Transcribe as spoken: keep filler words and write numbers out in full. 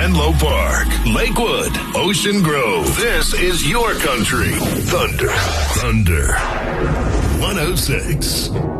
Menlo Park, Lakewood, Ocean Grove. This is your country. Thunder. Thunder. one oh six.